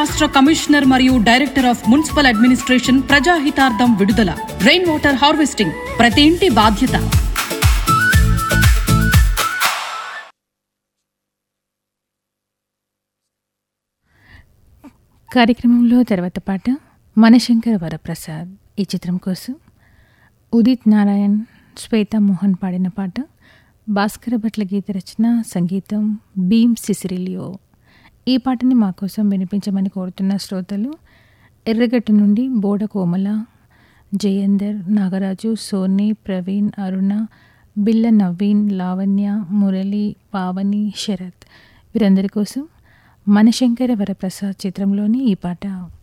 రాష్ట్ర కమిషనర్ మరియు director of municipal administration ప్రజాహితార్థం విడుదల. రెయిన్ వాటర్ హార్వెస్టింగ్ ప్రతి ఇంటి బాధ్యత. కార్యక్రమంలో తర్వాత పాట మనశంకర వరప్రసాద్. ఈ చిత్రం కోసం ఉదిత్ నారాయణ్, శ్వేతా మోహన్ పాడిన పాట. భాస్కర భట్ల గీత రచన, సంగీతం భీమ్ సిసిరిలియో. ఈ పాటని మా కోసం వినిపించమని కోరుతున్న శ్రోతలు ఎర్రగట్టు నుండి బోడ కోమల, జయేందర్, నాగరాజు, సోని, ప్రవీణ్, అరుణ, బిల్ల నవీన్, లావణ్య, మురళి, పావని, శరత్. వీరందరి కోసం మనశంకర వరప్రసాద్ చిత్రంలోని ఈ పాట.